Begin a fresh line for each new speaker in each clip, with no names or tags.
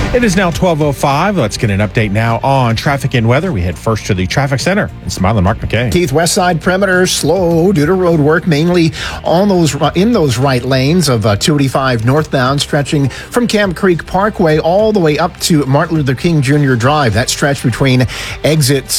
It is now 12:05. Let's get an update now on traffic and weather. We head first to the traffic center in Smiling Mark McKay.
Keith, west side perimeter slow due to road work, mainly on in those right lanes of 285 northbound, stretching from Camp Creek Parkway all the way up to Martin Luther King Jr. Drive. That stretch between exits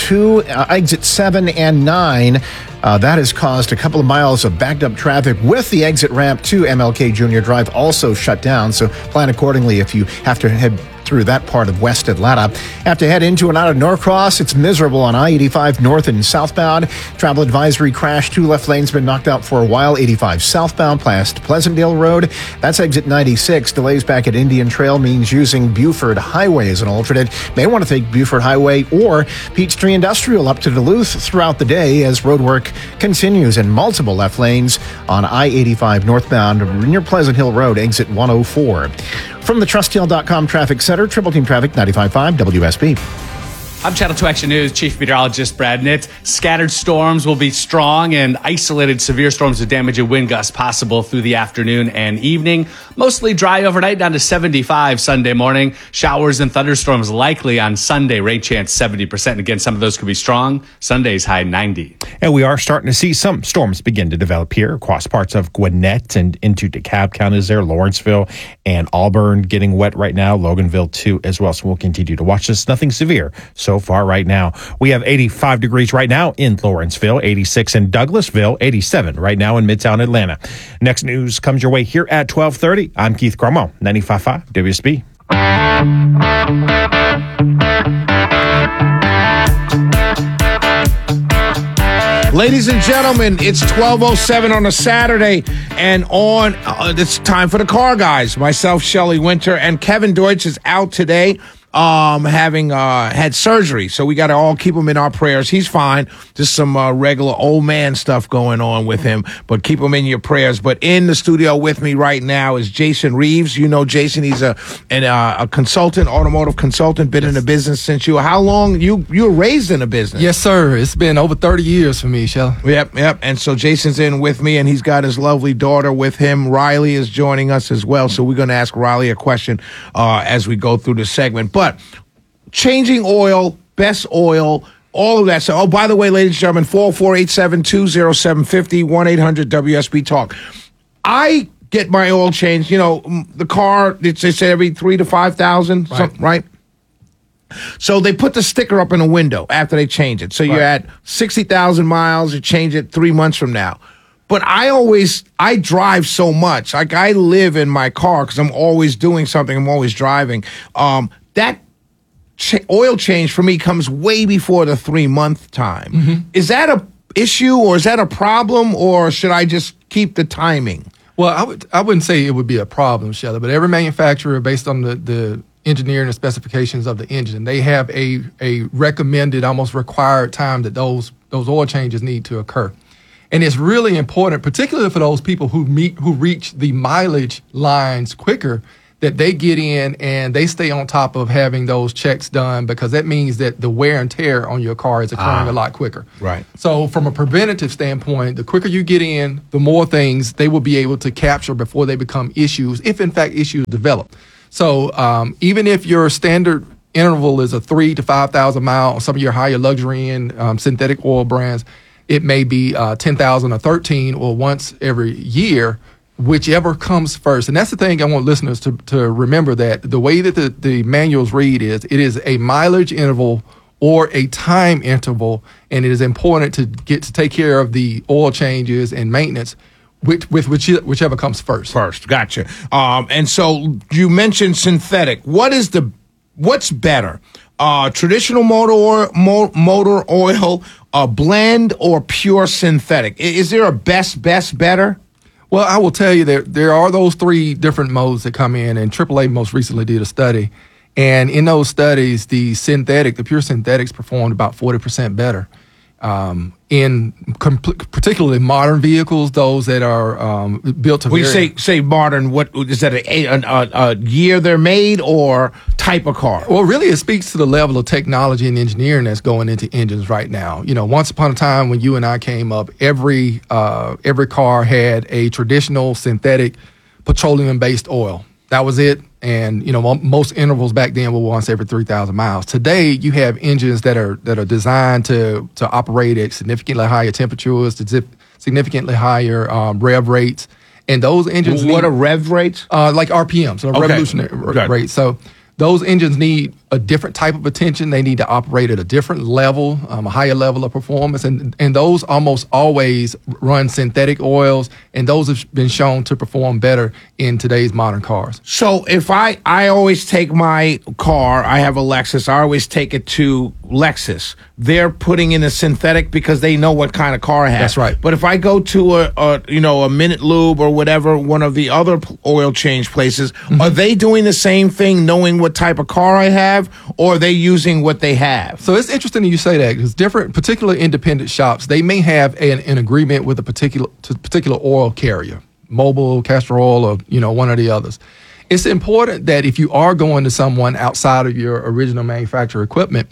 7 and 9. That has caused a couple of miles of backed up traffic with the exit ramp to MLK Jr. Drive also shut down. So plan accordingly if you have to head through that part of West Atlanta. Have to head into and out of Norcross. It's miserable on I-85 north and southbound. Travel advisory crash. 2 left lanes been knocked out for a while. 85 southbound past Pleasantdale Road. That's exit 96. Delays back at Indian Trail means using Buford Highway as an alternate. May want to take Buford Highway or Peachtree Industrial up to Duluth throughout the day as road work continues in multiple left lanes on I-85 northbound near Pleasant Hill Road, exit 104. From the TrustHill.com Traffic Center, Triple Team Traffic 95.5 WSB.
I'm Channel 2 Action News Chief Meteorologist Brad Nitz. Scattered storms will be strong and isolated severe storms with damage and wind gusts possible through the afternoon and evening. Mostly dry overnight down to 75 Sunday morning. Showers and thunderstorms likely on Sunday. Rain chance 70%. And again, some of those could be strong. Sunday's high 90.
And we are starting to see some storms begin to develop here across parts of Gwinnett and into DeKalb counties there. Lawrenceville and Auburn getting wet right now. Loganville too as well. So we'll continue to watch this. Nothing severe so far right now. We have 85 degrees right now in Lawrenceville, 86 in Douglasville, 87 right now in Midtown Atlanta. Next news comes your way here at 12:30. I'm Keith Cromwell, 95.5 WSB.
Ladies and gentlemen, it's 12:07 on a Saturday, and it's time for the Car Guys. Myself, Shelley Winter, and Kevin Deutsch is out today. Having had surgery, so we got to all keep him in our prayers. He's fine, just some regular old man stuff going on with him, but keep him in your prayers. But in the studio with me right now is Jason Reeves. You know Jason, he's a consultant, automotive consultant, been in the business since how long? You were raised in the business?
Yes, sir. It's been over 30 years for me, Shell.
Yep. And so Jason's in with me, and he's got his lovely daughter with him. Riley is joining us as well, so we're going to ask Riley a question as we go through the segment. But changing oil, best oil, all of that. So, by the way, ladies and gentlemen, 448-720-0750, 1-800-WSB-TALK. I get my oil changed. You know, the car, they say every 3,000 to 5,000, right? So they put the sticker up in the window after they change it. So you're at 60,000 miles, you change it 3 months from now. But I drive so much. Like, I live in my car because I'm always doing something. I'm always driving. That oil change for me comes way before the 3-month time. Mm-hmm. Is that a issue, or is that a problem, or should I just keep the timing?
Well, I wouldn't say it would be a problem, Shelley, but every manufacturer, based on the engineering and specifications of the engine, they have a recommended, almost required time that those oil changes need to occur. And it's really important, particularly for those people who reach the mileage lines quicker, that they get in and they stay on top of having those checks done, because that means that the wear and tear on your car is occurring a lot quicker.
Right.
So from a preventative standpoint, the quicker you get in, the more things they will be able to capture before they become issues, if in fact issues develop. So even if your standard interval is a 3,000 to 5,000 mile, some of your higher luxury and synthetic oil brands, it may be 10,000 or 13 or once every year, whichever comes first. And that's the thing I want listeners to remember, that the way that the manuals read is, it is a mileage interval or a time interval, and it is important to take care of the oil changes and maintenance with whichever comes first.
Gotcha. And so you mentioned synthetic. What's better? Traditional motor oil, a blend, or pure synthetic? Is there a best, better?
Well, I will tell you that there are those 3 different modes that come in, and AAA most recently did a study. And in those studies, the pure synthetics performed about 40% better. In particularly modern vehicles, those that are built to.
When you say modern, what is that? A year they're made, or type of car?
Well, really, it speaks to the level of technology and engineering that's going into engines right now. You know, once upon a time when you and I came up, every car had a traditional synthetic petroleum-based oil. That was it. And, most intervals back then were once every 3,000 miles. Today, you have engines that are designed to operate at significantly higher temperatures, significantly higher rev rates. And those engines
what are rev rates?
Like RPM, so revolutionary rates. So those engines need a different type of attention. They need to operate at a different level, a higher level of performance. And those almost always run synthetic oils, and those have been shown to perform better in today's modern cars.
So if I always take my car, I have a Lexus, I always take it to Lexus. They're putting in a synthetic because they know what kind of car I have.
That's right.
But if I go to a Minute Lube or whatever, one of the other oil change places, are they doing the same thing, knowing what type of car I have, or are they using what they have?
So it's interesting that you say that, because particular independent shops, they may have an agreement with a particular oil carrier, Mobil, Castor Oil, or one of the others. It's important that if you are going to someone outside of your original manufacturer equipment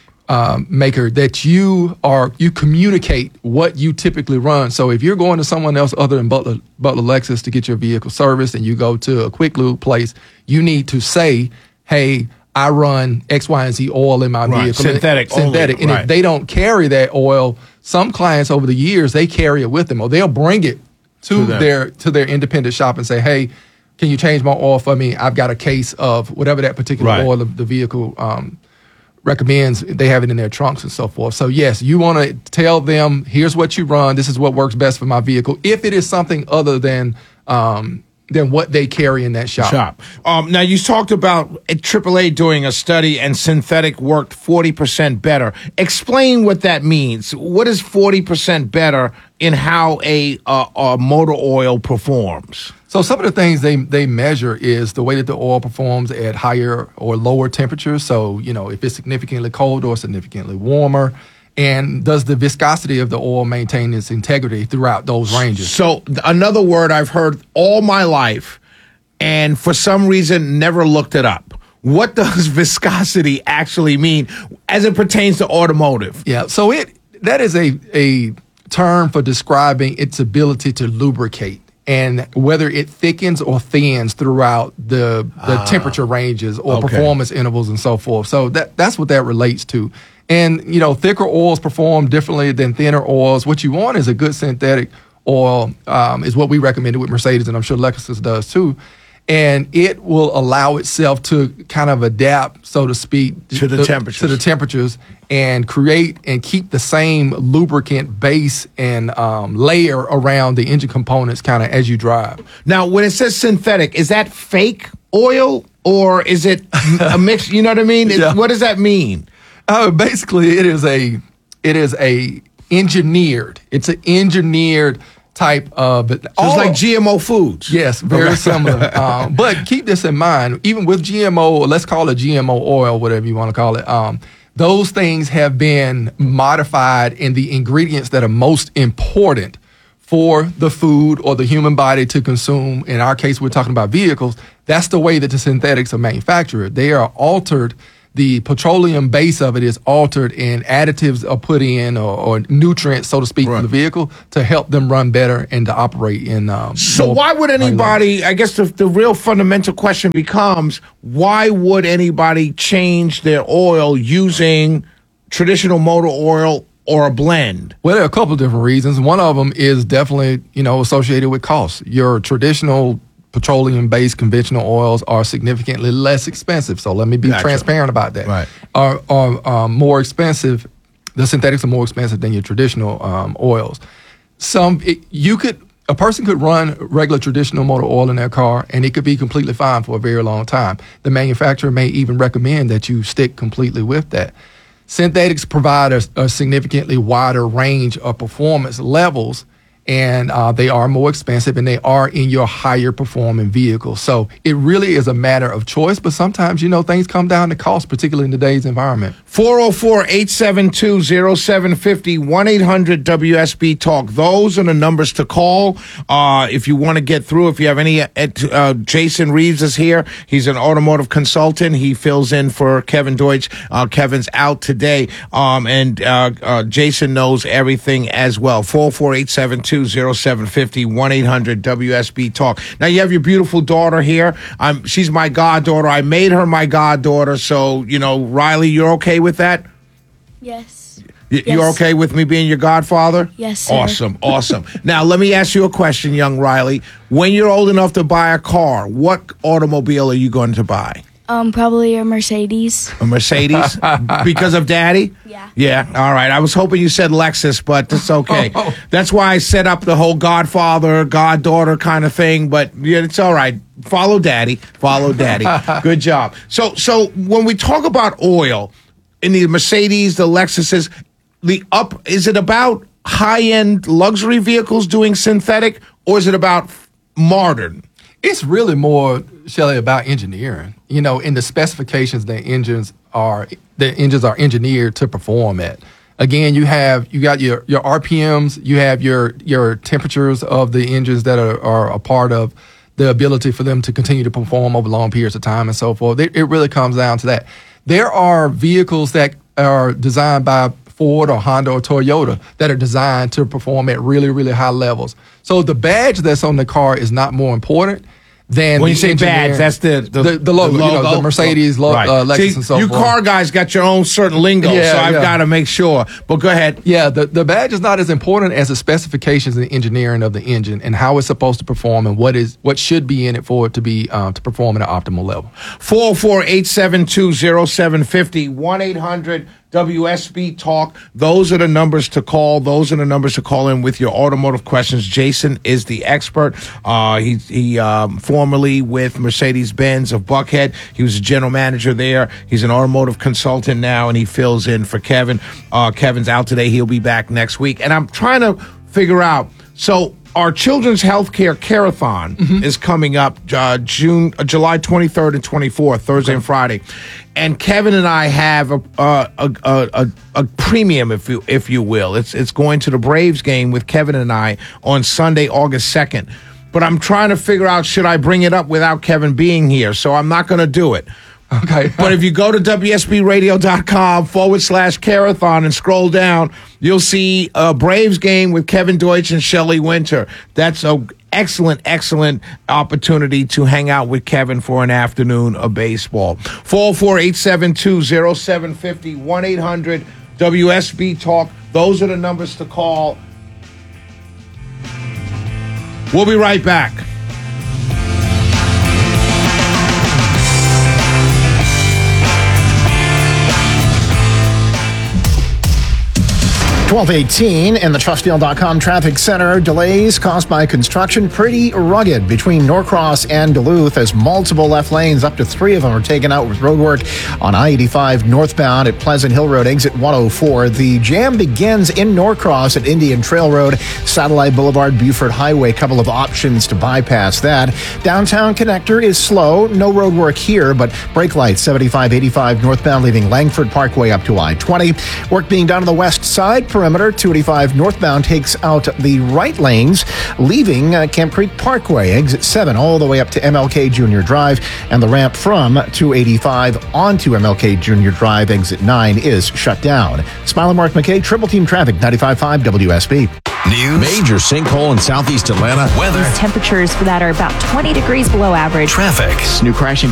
maker, that you communicate what you typically run. So if you're going to someone else other than Butler Lexus to get your vehicle serviced, and you go to a quick lube place, you need to say, hey, I run X, Y, and Z oil in my vehicle.
Synthetic.
And if they don't carry that oil, some clients over the years, they carry it with them, or they'll bring it to their independent shop and say, hey, can you change my oil for me? I've got a case of whatever that particular oil of the vehicle recommends. They have it in their trunks and so forth. So yes, you want to tell them, here's what you run. This is what works best for my vehicle. If it is something other than what they carry in that shop.
Now, you talked about AAA doing a study and synthetic worked 40% better. Explain what that means. What is 40% better in how a motor oil performs?
So some of the things they measure is the way that the oil performs at higher or lower temperatures. So, if it's significantly cold or significantly warmer. And does the viscosity of the oil maintain its integrity throughout those ranges?
So another word I've heard all my life, and for some reason never looked it up. What does viscosity actually mean as it pertains to automotive?
Yeah, so that is a term for describing its ability to lubricate, and whether it thickens or thins throughout the temperature ranges or performance intervals and so forth. So that's what that relates to. And, thicker oils perform differently than thinner oils. What you want is a good synthetic oil, is what we recommended with Mercedes, and I'm sure Lexus does too. And it will allow itself to kind of adapt, so to speak,
to the temperatures
and create and keep the same lubricant base and layer around the engine components kind of as you drive.
Now, when it says synthetic, is that fake oil or is it a mix? You know what I mean?
Yeah.
What does that mean?
Basically, it is engineered. It's an engineered type of.
So it's like GMO foods.
Yes, very similar. But keep this in mind. Even with GMO, let's call it GMO oil, whatever you want to call it. Those things have been modified in the ingredients that are most important for the food or the human body to consume. In our case, we're talking about vehicles. That's the way that the synthetics are manufactured. They are altered. The petroleum base of it is altered, and additives are put in, or nutrients, so to speak, for the vehicle to help them run better and to operate in.
So why would anybody, I guess the real fundamental question becomes, why would anybody change their oil using traditional motor oil or a blend?
Well, there are a couple of different reasons. One of them is definitely, associated with cost. Your traditional petroleum-based conventional oils are significantly less expensive. So let me be transparent about that.
Right.
Are more expensive. The synthetics are more expensive than your traditional oils. A person could run regular traditional motor oil in their car, and it could be completely fine for a very long time. The manufacturer may even recommend that you stick completely with that. Synthetics provide a significantly wider range of performance levels, and they are more expensive, and they are in your higher performing vehicles. So it really is a matter of choice, but sometimes, things come down to cost, particularly in today's environment.
404-872-0750, 1-800-WSB Talk. Those are the numbers to call if you want to get through. If you have any, Jason Reeves is here. He's an automotive consultant. He fills in for Kevin Deutsch. Kevin's out today, and Jason knows everything as well. 404-872-0750. 872-0750, 1-800-WSB-TALK. Now, you have your beautiful daughter here. She's my goddaughter. I made her my goddaughter. So, Riley, you're okay with that?
Yes.
You're okay with me being your godfather?
Yes, sir.
Awesome. Now, let me ask you a question, young Riley. When you're old enough to buy a car, what automobile are you going to buy?
Probably a Mercedes.
A Mercedes? Because of Daddy?
Yeah.
Yeah, all right. I was hoping you said Lexus, but it's okay. That's why I set up the whole godfather, goddaughter kind of thing, but yeah, it's all right. Follow Daddy. Good job. So when we talk about oil in the Mercedes, the Lexuses, is it about high-end luxury vehicles doing synthetic, or is it about modern?
It's really more, Shelley, about engineering. In the specifications the engines are engineered to perform at. Again, you got your RPMs, you have your temperatures of the engines that are a part of the ability for them to continue to perform over long periods of time and so forth. It really comes down to that. There are vehicles that are designed by Ford or Honda or Toyota that are designed to perform at really, really high levels. So the badge that's on the car is not more important than
when you say badge, that's the
logo, the Mercedes logo,
right.
Lexus and so
you
forth.
You car guys got your own certain lingo, so I've got to make sure. But go ahead.
Yeah, the badge is not as important as the specifications and the engineering of the engine and how it's supposed to perform and what should be in it for it to be to perform at an optimal level.
404-872-0750, 1-800 WSB Talk. Those are the numbers to call. Those are the numbers to call in with your automotive questions. Jason is the expert. He formerly with Mercedes-Benz of Buckhead. He was a general manager there. He's an automotive consultant now, and he fills in for Kevin. Kevin's out today. He'll be back next week. And I'm trying to figure out, so our Children's Healthcare Care-a-thon is coming up July 23rd and 24th, Thursday and Friday. And Kevin and I have a premium, if you will. It's going to the Braves game with Kevin and I on Sunday, August 2nd. But I'm trying to figure out, should I bring it up without Kevin being here? So I'm not going to do it.
Okay.
But if you go to WSBRadio.com/Care-a-thon and scroll down, you'll see a Braves game with Kevin Deutsch and Shelley Winter. That's an excellent opportunity to hang out with Kevin for an afternoon of baseball. 404-872-0750, 1-800-WSB-TALK. Those are the numbers to call. We'll be right back.
12:18 in the TrustDeal.com traffic center. Delays caused by construction pretty rugged between Norcross and Duluth as multiple left lanes, up to 3 of them, are taken out with roadwork on I-85 northbound at Pleasant Hill Road, exit 104. The jam begins in Norcross at Indian Trail Road, Satellite Boulevard, Buford Highway. Couple of options to bypass that. Downtown connector is slow. No roadwork here, but brake lights 75-85 northbound leaving Langford Parkway up to I-20. Work being done on the west side. Perimeter 285 northbound takes out the right lanes, leaving Camp Creek Parkway, exit 7, all the way up to MLK Junior Drive, and the ramp from 285 onto MLK Junior Drive, exit 9, is shut down. Smile and Mark McKay, Triple Team Traffic, 95.5 WSB.
News. Major sinkhole in southeast Atlanta. Weather.
Temperatures for that are about 20 degrees below average.
Traffic.
New crashing